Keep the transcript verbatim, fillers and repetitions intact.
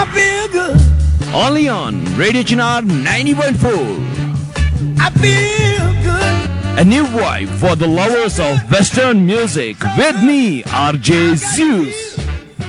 I feel good. Only on Radio Chinar ninety point four. I feel good. A new vibe for the lovers of Western music with me, R J Zeus.